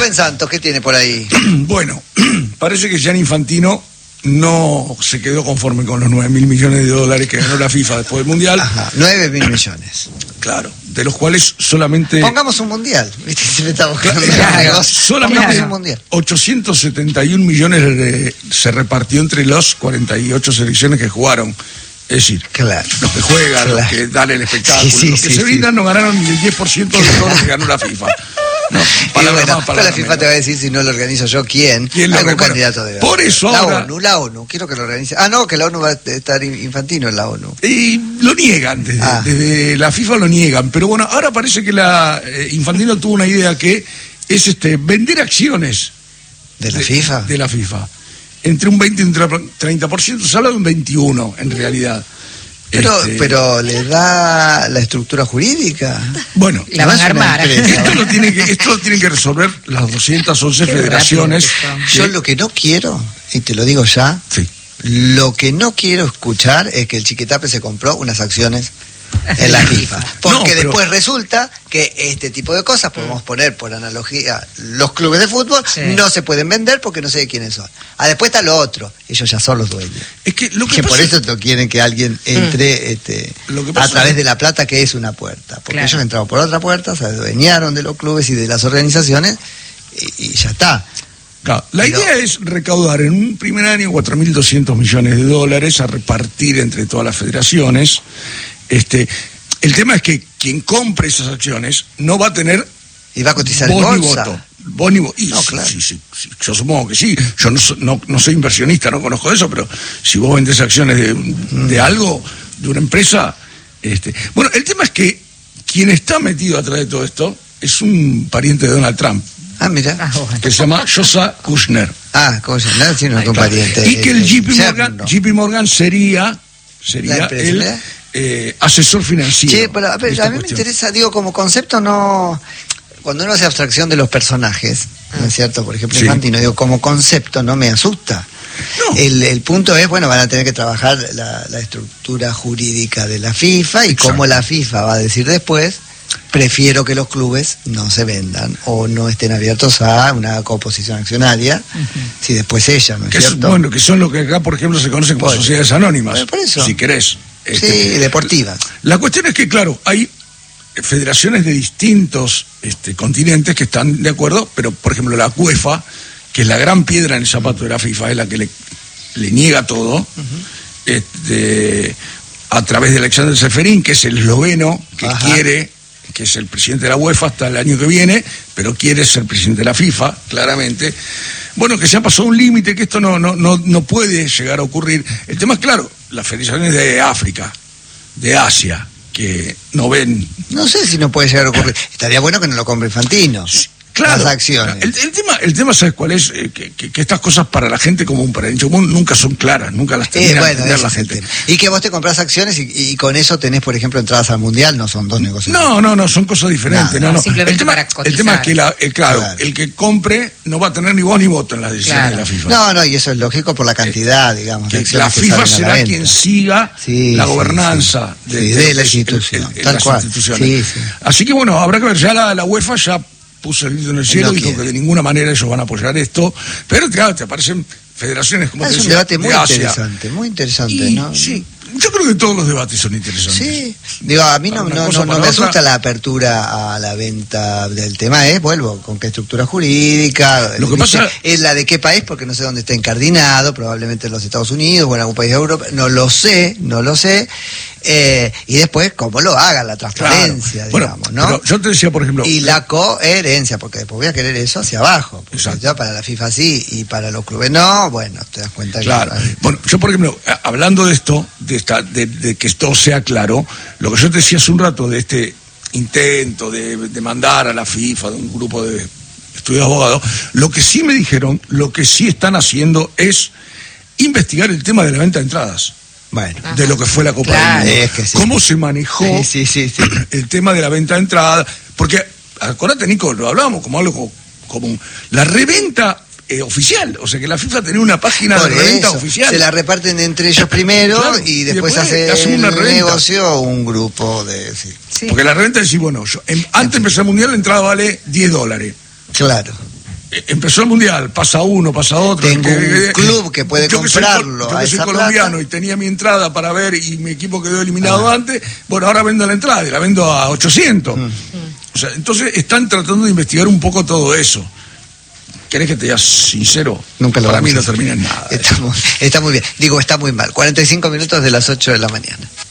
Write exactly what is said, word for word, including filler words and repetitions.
Rubén Santos, ¿qué tiene por ahí? Bueno, parece que Gianni Infantino no se quedó conforme con los nueve mil millones de dólares que ganó la FIFA después del Mundial. Ajá, nueve mil millones. Claro, de los cuales solamente... Pongamos un Mundial, ¿viste? Si le está buscando Claro, algo. solamente Pongamos un Mundial. ochocientos setenta y un millones de- se repartió entre los cuarenta y ocho selecciones que jugaron. Es decir, Claro. los que juegan, Claro. los que dan el espectáculo, Sí, sí, los que sí, se sí. brindan no ganaron ni el diez por ciento de todo lo que ganó la FIFA. No, Y palabra bueno, más, pero palabra la FIFA menos. te va a decir, si no lo organizo yo, ¿quién? ¿Quién lo Algún organiza? candidato de Por eso la ahora- ONU, la ONU, quiero que lo organice. Ah, no, que la ONU va a estar Infantino en la ONU. Y lo niegan, desde, Ah. desde la FIFA lo niegan, pero bueno, ahora parece que la eh, Infantino tuvo una idea que es este vender acciones ¿De la FIFA? de la FIFA, entre un veinte y un treinta por ciento, se habla de un veintiuno en realidad. Pero, Este, pero le da la estructura jurídica. bueno, La No van es a una armar. empresa. esto lo tiene que esto lo tienen que resolver las doscientas once Qué federaciones. rápido que que- Yo lo que no quiero, y te lo digo ya, sí. lo que no quiero escuchar es que el Chiquitape se compró unas acciones en la FIFA. Porque No, pero- después resulta que este tipo de cosas, podemos poner por analogía, los clubes de fútbol Sí. no se pueden vender porque no sé de quiénes son. Ah, después está lo otro, ellos ya son los dueños. Es que lo que, Que pasa por es- eso no quieren que alguien entre este, Lo que a pasa través es- de la plata, que es una puerta. Porque Claro. ellos entraron por otra puerta, se adueñaron de los clubes y de las organizaciones y, y ya está. Claro, la Pero- idea es recaudar en un primer año cuatro mil doscientos millones de dólares a repartir entre todas las federaciones. Este, el tema es que quien compre esas acciones no va a tener Y va a cotizar en voz ni bolsa. voto. Voz ni vo- y No, sí, claro. sí, sí, sí, yo supongo que sí. Yo no, so- no, no soy inversionista, no conozco eso, pero si vos vendés acciones de, Mm. de algo, de una empresa... Este, bueno, el tema es que quien está metido atrás de todo esto es un pariente de Donald Trump, Ah, mira. Ah, bueno. que se llama Joshua Kushner. Ah, ¿cómo se llama? Tiene un Claro. pariente. Y que el J P yerno. Morgan, J P Morgan sería, La sería empresa, el ¿eh? eh, asesor financiero. Che, pero, a ver, de esta a mí me cuestión. interesa, digo, como concepto no... Cuando uno hace abstracción de los personajes, ¿no es cierto? Por ejemplo, Sí. Infantino, digo, como concepto no me asusta. No. El, el punto es, bueno, van a tener que trabajar la, la estructura jurídica de la FIFA y Exacto. cómo la FIFA va a decir después, prefiero que los clubes no se vendan o no estén abiertos a una composición accionaria, si después ella, ¿no es Que es, cierto? bueno, que son lo que acá, por ejemplo, se conoce como Bueno. sociedades anónimas. Bueno, por eso. Si querés. Sí, Este, deportivas. La cuestión es que, claro, hay federaciones de distintos este, continentes que están de acuerdo, pero, por ejemplo, la UEFA, que es la gran piedra en el zapato de la FIFA, es la que le, le niega todo, este, a través de Alexander Seferin, que es el esloveno, que Ajá. quiere, que es el presidente de la UEFA hasta el año que viene, pero quiere ser presidente de la FIFA, claramente. Bueno, que se ha pasado un límite, que esto no, no, no, no puede llegar a ocurrir. El tema es, claro, las federaciones de África, de Asia, que no ven... No sé si no puede llegar a ocurrir. Estaría bueno que no lo compre Infantino. Claro, Las acciones. El, el tema, el tema, ¿sabes cuál es? Eh, que, que- que estas cosas para la gente común, para el hincha común, nunca son claras, nunca las Eh, termina de bueno, entender ese la es el gente. tema. Y que vos te compras acciones y, y con eso tenés, por ejemplo, entradas al Mundial, no son dos negocios. No, no, no, son cosas diferentes. Nada, no, no. simplemente el tema, para el cotizar. tema es que, la, eh, claro, Claro. el que compre no va a tener ni voz ni voto en las decisiones Claro. de la FIFA. No, no, y eso es lógico por la cantidad, digamos. de Que acciones la que FIFA salen a la será venta. quien siga Sí, la sí, gobernanza sí. Sí, de la institución, tal las cual. instituciones. Sí, sí. Así que bueno, habrá que ver, ya la, la UEFA ya puso el grito en el cielo, No dijo quiere. que de ninguna manera ellos van a apoyar esto, pero claro, te aparecen federaciones como Ah, te es un decía, debate de muy Asia. interesante, muy interesante, Y, ¿no? sí, yo creo que todos los debates son interesantes. Sí, digo, a mí no, Para una no, cosa no, o no para me otra. asusta la apertura a la venta del tema, ¿eh? Vuelvo, con qué estructura jurídica, Lo que dice, pasa- es la de qué país, porque no sé dónde está incardinado, probablemente en los Estados Unidos o en algún país de Europa, no lo sé, no lo sé, eh, y después cómo lo haga, la transparencia, Claro. Bueno, digamos, ¿no? pero yo te decía, por ejemplo, Y la coherencia, porque después voy a querer eso hacia abajo. Porque Exacto. ya para la FIFA sí y para los clubes no, bueno, te das cuenta claro. que... Bueno, yo por ejemplo, a- hablando de esto, de, esta, de, de que esto sea claro, lo que yo te decía hace un rato de este intento de, de mandar a la FIFA, de un grupo de estudios abogados, lo que sí me dijeron, lo que sí están haciendo es investigar el tema de la venta de entradas, Bueno, Ajá. de lo que fue la Copa Claro. del Mundo. Es que sí. Cómo se manejó sí, sí, sí, sí. el tema de la venta de entradas, porque, acordate, Nico, lo hablábamos como algo común, la reventa eh, oficial, o sea que la FIFA tenía una página Por de reventa eso, oficial. se la reparten entre ellos primero Claro, y y después, después hace hacen una el reventa. negocio un grupo de... Sí, Sí. Porque la reventa es decir, bueno, yo, en- antes de empezar el mundial la entrada vale diez dólares. claro. empezó el mundial, pasa uno, pasa otro. Tengo que, un club que puede yo comprarlo. Que soy, yo a que soy esa colombiano plata. Y tenía mi entrada para ver y mi equipo quedó eliminado ah. antes. Bueno, ahora vendo la entrada y la vendo a ochocientos. Mm. O sea, entonces están tratando de investigar un poco todo eso. ¿Querés que te diga sincero? Nunca lo Para mí no hacer. termina en nada. Está muy, está muy bien. Digo, está muy mal. cuarenta y cinco minutos de las ocho de la mañana.